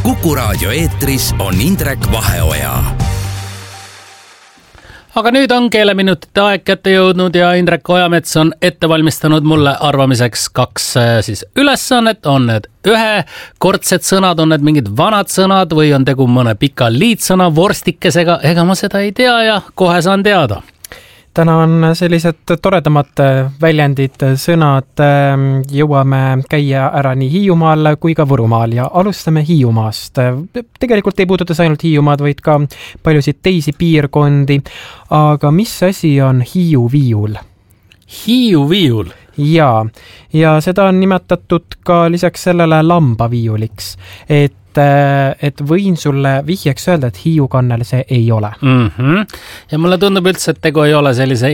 Kuku Raadio eetris on Indrek Vaheoja. Aga nüüd on keeleminutite aeg kätte jõudnud ja Indrek Ojamets on ette valmistanud mulle arvamiseks 2 ülesannet. On need ühekordsed sõnad, on need mingid vanad sõnad või on tegu mõne pika liitsõna vorstikesega? Ega ma seda ei tea ja kohe saan teada. Täna on sellised toredamad väljendid, sõnad, jõuame käia ära nii Hiiumaal kui ka Võrumaal ja alustame Hiiumaast. Tegelikult ei puudutas ainult Hiiumaad, vaid ka paljusid teisi piirkondi, aga mis asi on Hiiu-viiul? Hiiu-viiul? Ja seda on nimetatud ka lisaks sellele lambaviiuliks, et võin sulle vihjeks öelda, et Hiiu-kannel see ei ole. Ja mulle tundub üldse, et tegu ei ole sellise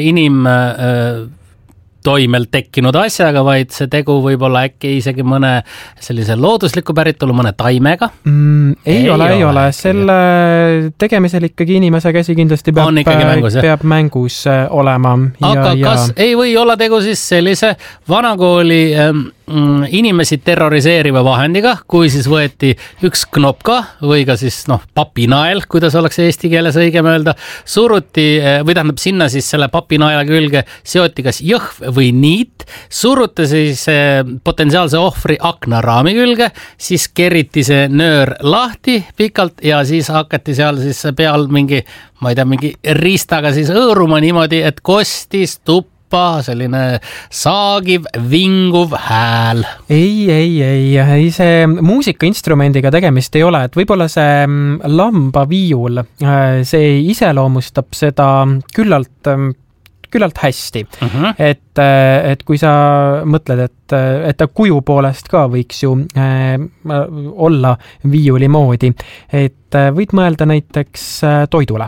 toimel tekkinud asjaga, vaid see tegu võib olla äkki isegi mõne sellise loodusliku päritolu, mõne taimega. Ei ole. Selle tegemisel ikkagi inimese käsi kindlasti peab mängus olema. Aga kas ei või olla tegu siis sellise vanakooli inimesi terroriseeriva vahendiga, kui siis võeti üks knopka või ka siis papinael, kuidas oleks eesti keeles õigem öelda, suruti või tähendab sinna siis selle papinaela külge seoti kas jõhv või niit, suruti siis potentsiaalse ohvri aknaraami külge, siis keriti see nöör lahti pikalt ja siis hakati seal siis peal mingi riistaga siis õõruma niimoodi, et kostis selline saagiv, vinguv hääl. Ei, see muusikainstrumendiga tegemist ei ole, et võib-olla see lambaviiul, see iseloomustab seda küllalt hästi. Et kui sa mõtled, et ta kuju poolest ka võiks ju olla viiuli moodi, et võid mõelda näiteks toidule.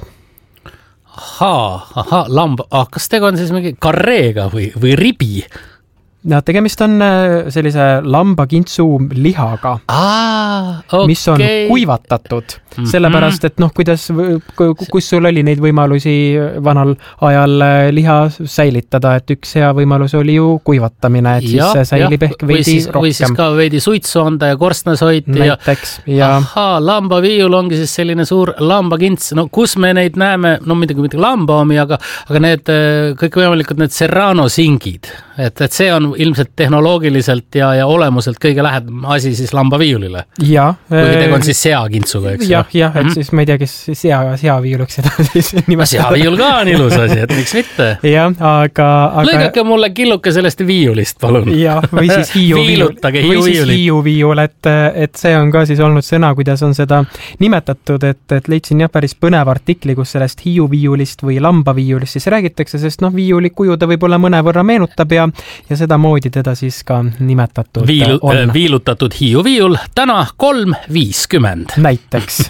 Lamb. Kas tegu on siis mingi karreega või ribi? No, tegemist on sellise lambakintsu lihaga, mis on kuivatatud. Sellepärast, et kus sul oli neid võimalusi vanal ajal liha säilitada, et üks hea võimalus oli ju kuivatamine, et siis see säilib ehk veidi rohkem. Või siis ka veidi suitsu anda ja korstnas hoiti. Näiteks, lambaviiul ongi siis selline suur lambakints. Kus me neid näeme, mitte lambaomi, aga need kõik võimalikud need serrano singid. Et see on ilmselt tehnoloogiliselt ja olemuselt kõige lähedam asi siis lambaviiulile. Kuigi tegu on siis seakintsuga, eks? Et siis ma ei tea, kes seaviiuluks seda siis nimetada. Seaviiul ka on ilus asi, et miks mitte? Aga lõigake mulle killuke sellest viiulist, palun. Või siis Hiiu-viiul, et see on ka siis olnud sõna, kuidas on seda nimetatud, et leidsin päris põnev artikli, kus sellest Hiiu-viiulist või lambaviiulist siis räägitakse, sest viiuli kuju ta võib-olla mõnevõrra meenutab ja seda moodi teda siis ka nimetatud on. Viilutatud Hiiu-viiul täna 3.50. Näiteks.